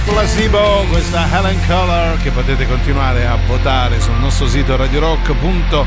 Placebo, questa Helen Keller, che potete continuare a votare sul nostro sito radiorock.it.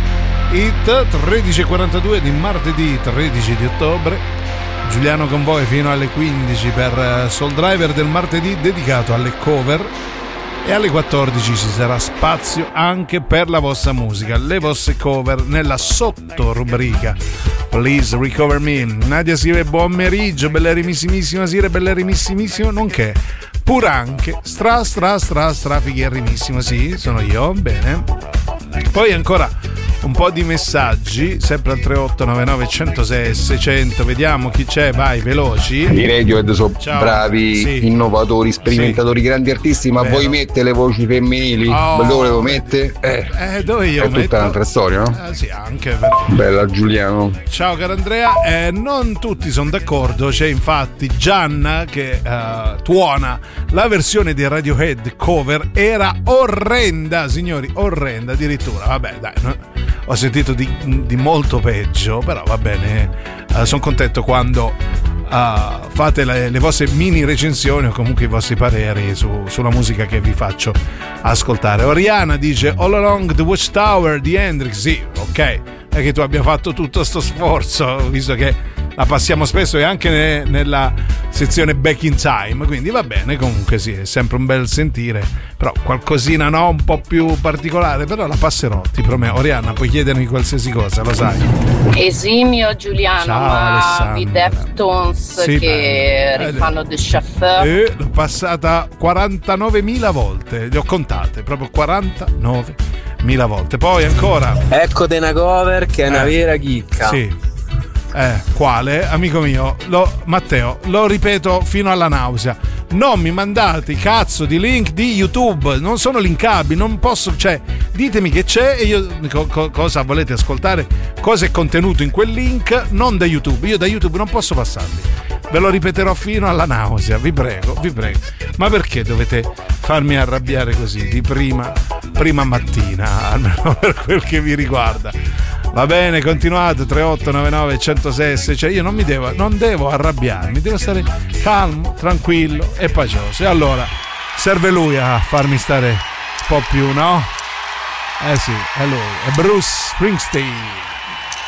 13:42 di martedì 13 di ottobre. Giuliano con voi fino alle 15 per Soul Driver del martedì dedicato alle cover, e alle 14 ci sarà spazio anche per la vostra musica, le vostre cover nella sottorubrica Please Recover Me. Nadia scrive buon pomeriggio, bellerimissima Sire, bellerimissimo, nonché pur anche stra figherimissimo, sì, sono io, bene. Poi ancora un po' di messaggi, sempre al 3899 106 600, vediamo chi c'è, vai, veloci. I Radiohead sono bravi, sì, innovatori, sperimentatori, sì, grandi artisti, ma voi mette le voci femminili? Dove volevo mettere? Dove io è metto? Tutta un'altra storia, no? Sì, anche però. Bella Giuliano. Ciao caro Andrea, non tutti sono d'accordo, c'è infatti Gianna che tuona la versione di Radiohead cover, era orrenda, signori, orrenda addirittura, vabbè dai, ho sentito di molto peggio, però va bene, sono contento quando fate le vostre mini recensioni o comunque i vostri pareri sulla musica che vi faccio ascoltare. Oriana dice All Along the Watchtower di Hendrix, sì, ok, è che tu abbia fatto tutto sto sforzo, visto che la passiamo spesso e anche nella sezione Back in Time, quindi va bene, comunque sì, è sempre un bel sentire, però qualcosina no, un po' più particolare, però la passerò, ti prometto. Oriana, puoi chiedermi qualsiasi cosa, lo sai. Esimio Giuliano, ciao, ma Alessandra. i Deftones, sì, che rifanno The Chauffeur, l'ho passata 49.000 volte, le ho contate, proprio 49.000 volte. Poi ancora ecco una cover che è una vera chicca. Sì. Quale? Amico mio, Matteo, lo ripeto fino alla nausea. Non mi mandate i cazzo di link di YouTube, non sono linkabili, non posso, cioè, ditemi che c'è e io cosa volete ascoltare, cosa è contenuto in quel link, non da YouTube. Io da YouTube non posso passarli. Ve lo ripeterò fino alla nausea, vi prego. Ma perché dovete farmi arrabbiare così di prima mattina, almeno per quel che vi riguarda? Va bene, continuate, 3899 106 600. Io non devo arrabbiarmi, devo stare calmo, tranquillo e pacioso. E allora serve lui a farmi stare un po' più, no? Sì, è lui, è Bruce Springsteen.